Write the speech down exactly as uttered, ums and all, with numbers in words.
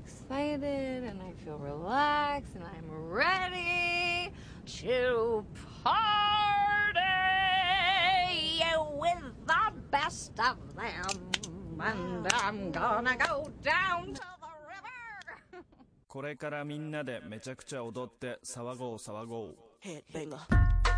excited and I feel relaxed and I'm ready to party with the best of them. And I'm gonna go down to the river. これからみんなでめちゃくちゃ踊って騒ごう騒ごう。 Headbanger.